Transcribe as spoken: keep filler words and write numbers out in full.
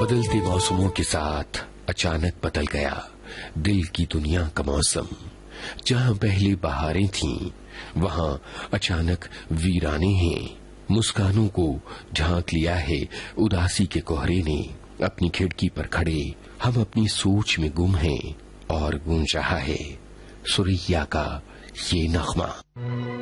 बदलते मौसमों के साथ अचानक बदल गया दिल की दुनिया का मौसम। जहां पहले बहारें थीं, वहां अचानक वीराने हैं। मुस्कानों को झांक लिया है उदासी के कोहरे ने। अपनी खिड़की पर खड़े हम अपनी सोच में गुम हैं और गूंज रहा है सुरैया का ये नगमा।